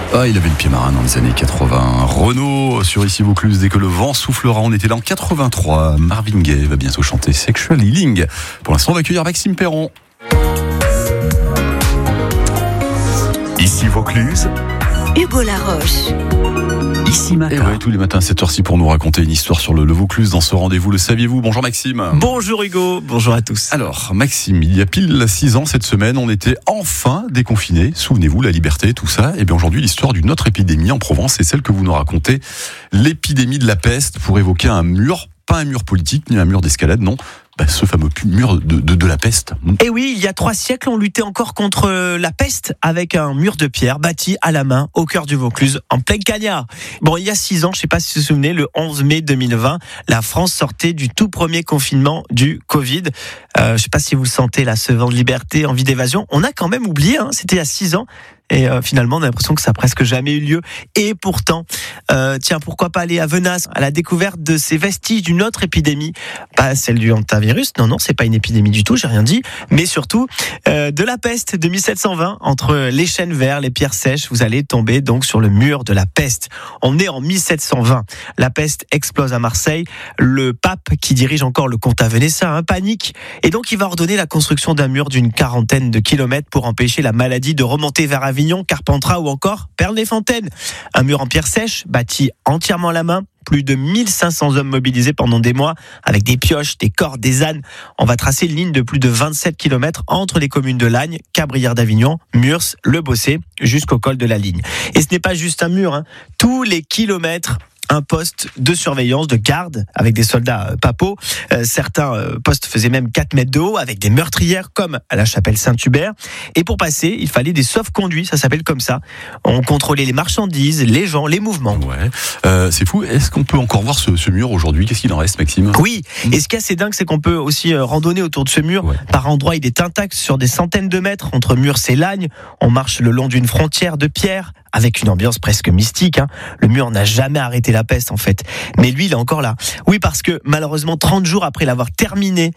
Ah, il avait le pied marin dans les années 80. Renaud sur Ici Vaucluse, dès que le vent soufflera. On était là en 83. Marvin Gaye va bientôt chanter Sexual Healing. Pour l'instant, on va accueillir Maxime Perron. Ici Vaucluse, Hugo Laroche. Ici Matin. Et ouais, tous les matins à cette heure-ci pour nous raconter une histoire sur le Vaucluse dans ce rendez-vous. Le saviez-vous? Bonjour Maxime. Bonjour Hugo, bonjour à tous. Alors Maxime, il y a pile 6 ans cette semaine, on était enfin déconfinés. Souvenez-vous, la liberté, tout ça. Et bien aujourd'hui, l'histoire d'une autre épidémie en Provence, c'est celle que vous nous racontez. L'épidémie de la peste, pour évoquer un mur, pas un mur politique, ni un mur d'escalade, non. Ce fameux mur de la peste. Et oui, il y a 3 siècles, on luttait encore contre la peste avec un mur de pierre bâti à la main au cœur du Vaucluse, en plein cagnard. Bon, il y a 6 ans, je ne sais pas si vous vous souvenez, le 11 mai 2020, la France sortait du tout premier confinement du Covid. Je ne sais pas si vous le sentez, là, ce vent de liberté, envie d'évasion. On a quand même oublié, c'était il y a 6 ans. Et finalement, on a l'impression que ça n'a presque jamais eu lieu. Et pourtant, tiens, pourquoi pas aller à Venasse à la découverte de ces vestiges d'une autre épidémie, pas celle du hantavirus. Non, c'est pas une épidémie du tout, j'ai rien dit. Mais surtout, de la peste de 1720. Entre les chênes verts, les pierres sèches, vous allez tomber donc sur le mur de la peste. On est en 1720. La peste explose à Marseille. Le pape, qui dirige encore le comtat venessin, panique. Et donc, il va ordonner la construction d'un mur d'une 40aine de kilomètres pour empêcher la maladie de remonter vers Avignon, Carpentras ou encore Perles-les-Fontaines. Un mur en pierre sèche, bâti entièrement à la main. Plus de 1500 hommes mobilisés pendant des mois, avec des pioches, des cordes, des ânes. On va tracer une ligne de plus de 27 km entre les communes de Lagnes, Cabrières d'Avignon, Murs, Le Bossé, jusqu'au col de la Ligne. Et ce n'est pas juste un mur, tous les kilomètres, un poste de surveillance, de garde, avec des soldats papaux. Certains postes faisaient même 4 mètres de haut, avec des meurtrières, comme à la chapelle Saint-Hubert. Et pour passer, il fallait des sauf-conduits, ça s'appelle comme ça. On contrôlait les marchandises, les gens, les mouvements. Ouais, c'est fou. Est-ce qu'on peut encore voir ce mur aujourd'hui? Qu'est-ce qu'il en reste, Maxime? Oui, et ce qui est assez dingue, c'est qu'on peut aussi randonner autour de ce mur. Ouais. Par endroits, il est intact sur des centaines de mètres, entre Murs et Lagnes. On marche le long d'une frontière de pierre, avec une ambiance presque mystique. Le mur n'a jamais arrêté la peste, en fait. Mais lui, il est encore là. Oui, parce que malheureusement, 30 jours après l'avoir terminé,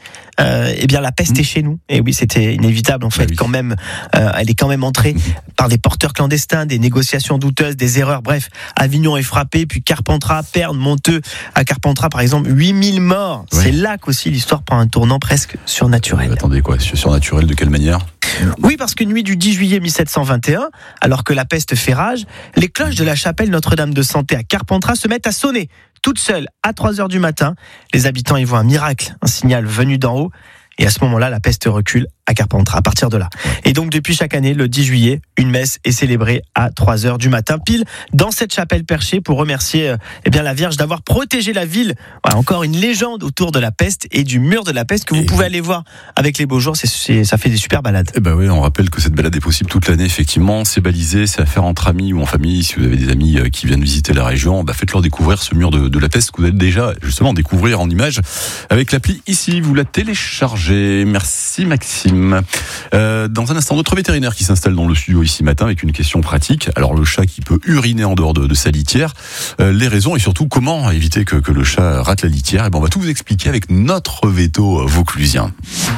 la peste est chez nous. Et oui, c'était inévitable, en fait, quand même. Elle est quand même entrée par des porteurs clandestins, des négociations douteuses, des erreurs. Bref, Avignon est frappé, puis Carpentras, Pernes, Monteux. À Carpentras, par exemple, 8000 morts. Ouais. C'est là qu'aussi l'histoire prend un tournant presque surnaturel. Attendez, quoi? Surnaturel de quelle manière? Oui, parce que nuit du 10 juillet 1721, alors que la peste fait rage, les cloches de la chapelle Notre-Dame de Santé à Carpentras se mettent à sonner, toutes seules, à 3h du matin. Les habitants y voient un miracle, un signal venu d'en haut. Et à ce moment-là, la peste recule à Carpentras, à partir de là. Et donc, depuis chaque année, le 10 juillet, une messe est célébrée à 3h du matin, pile dans cette chapelle perchée, pour remercier la Vierge d'avoir protégé la ville. Voilà, encore une légende autour de la peste et du mur de la peste que vous pouvez aller voir avec les beaux jours. Ça fait des super balades. Oui, on rappelle que cette balade est possible toute l'année, effectivement. C'est balisé, c'est à faire entre amis ou en famille. Si vous avez des amis qui viennent visiter la région, faites-leur découvrir ce mur de la peste que vous allez déjà, justement, découvrir en images avec l'appli ici. Vous la téléchargez. Merci Maxime. Dans un instant, notre vétérinaire qui s'installe dans le studio ici matin avec une question pratique. Alors le chat qui peut uriner en dehors de sa litière, les raisons et surtout comment éviter que le chat rate la litière. On va tout vous expliquer avec notre véto vauclusien.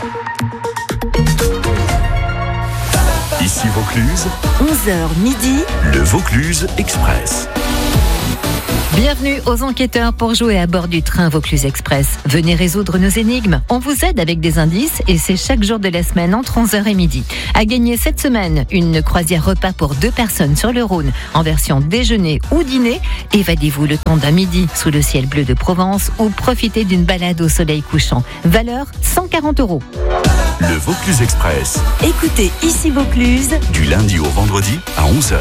Ici Vaucluse, 11h midi, le Vaucluse Express. Bienvenue aux enquêteurs pour jouer à bord du train Vaucluse Express. Venez résoudre nos énigmes. On vous aide avec des indices et c'est chaque jour de la semaine entre 11h et midi. À gagner cette semaine, une croisière repas pour 2 personnes sur le Rhône en version déjeuner ou dîner. Évadez-vous le temps d'un midi sous le ciel bleu de Provence ou profitez d'une balade au soleil couchant. Valeur 140 €. Le Vaucluse Express. Écoutez Ici Vaucluse Du lundi au vendredi à 11h.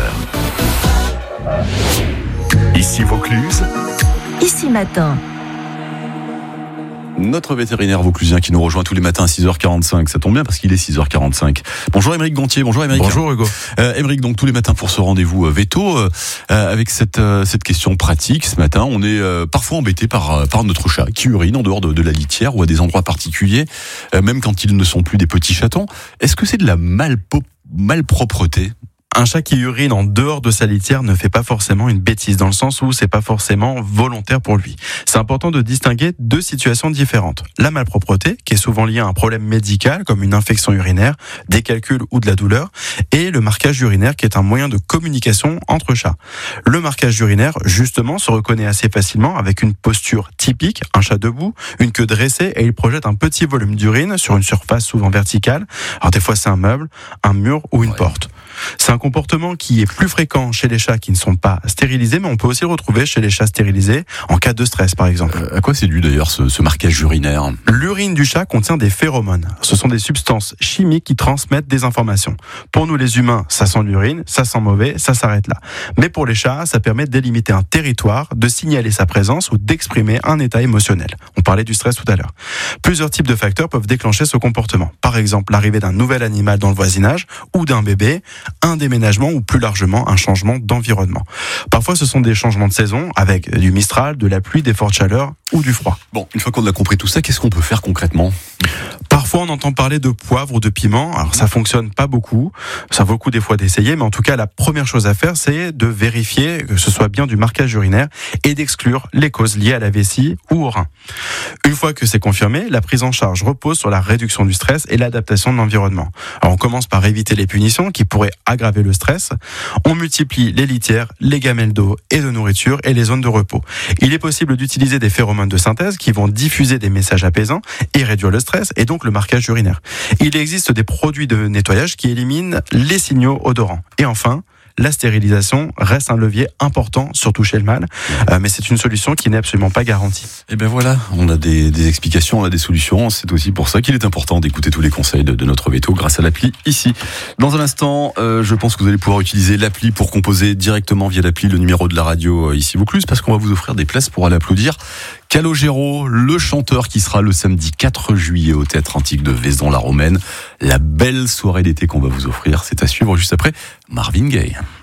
Ici Vaucluse, Ici Matin. Notre vétérinaire vauclusien qui nous rejoint tous les matins à 6h45. Ça tombe bien parce qu'il est 6h45. Bonjour Émeric Gontier. Bonjour Émeric. Bonjour Hugo. Émeric, donc tous les matins pour ce rendez-vous veto, avec cette question pratique. Ce matin, on est parfois embêté par notre chat qui urine en dehors de la litière ou à des endroits particuliers, même quand ils ne sont plus des petits chatons. Est-ce que c'est de la malpropreté? Un chat qui urine en dehors de sa litière ne fait pas forcément une bêtise, dans le sens où c'est pas forcément volontaire pour lui. C'est important de distinguer deux situations différentes. La malpropreté, qui est souvent liée à un problème médical, comme une infection urinaire, des calculs ou de la douleur, et le marquage urinaire, qui est un moyen de communication entre chats. Le marquage urinaire, justement, se reconnaît assez facilement avec une posture typique, un chat debout, une queue dressée, et il projette un petit volume d'urine sur une surface souvent verticale. Alors des fois c'est un meuble, un mur ou une porte. C'est un comportement qui est plus fréquent chez les chats qui ne sont pas stérilisés, mais on peut aussi le retrouver chez les chats stérilisés en cas de stress, par exemple. À quoi c'est dû d'ailleurs ce marquage urinaire ? L'urine du chat contient des phéromones. Ce sont des substances chimiques qui transmettent des informations. Pour nous les humains, ça sent l'urine, ça sent mauvais, ça s'arrête là. Mais pour les chats, ça permet de délimiter un territoire, de signaler sa présence ou d'exprimer un état émotionnel. On parlait du stress tout à l'heure. Plusieurs types de facteurs peuvent déclencher ce comportement. Par exemple, l'arrivée d'un nouvel animal dans le voisinage ou d'un bébé, un déménagement ou plus largement un changement d'environnement. Parfois, ce sont des changements de saison avec du mistral, de la pluie, des fortes chaleurs ou du froid. Bon, une fois qu'on a compris tout ça, qu'est-ce qu'on peut faire concrètement ? Parfois, on entend parler de poivre ou de piment. Alors, ça fonctionne pas beaucoup. Ça vaut le coup des fois d'essayer. Mais en tout cas, la première chose à faire, c'est de vérifier que ce soit bien du marquage urinaire et d'exclure les causes liées à la vessie ou au rein. Une fois que c'est confirmé, la prise en charge repose sur la réduction du stress et l'adaptation de l'environnement. Alors, on commence par éviter les punitions qui pourraient aggraver le stress. On multiplie les litières, les gamelles d'eau et de nourriture et les zones de repos. Il est possible d'utiliser des phéromones de synthèse qui vont diffuser des messages apaisants et réduire le stress et donc le marquage urinaire. Il existe des produits de nettoyage qui éliminent les signaux odorants. Et enfin, la stérilisation reste un levier important, surtout chez le mâle, mais c'est une solution qui n'est absolument pas garantie. Et ben voilà, on a des explications, on a des solutions. C'est aussi pour ça qu'il est important d'écouter tous les conseils de notre veto grâce à l'appli ici. Dans un instant, je pense que vous allez pouvoir utiliser l'appli pour composer directement via l'appli le numéro de la radio ici Vaucluse, parce qu'on va vous offrir des places pour aller applaudir Calogero, le chanteur qui sera le samedi 4 juillet au Théâtre Antique de Vaison-la-Romaine. La belle soirée d'été qu'on va vous offrir, c'est à suivre juste après Marvin Gaye.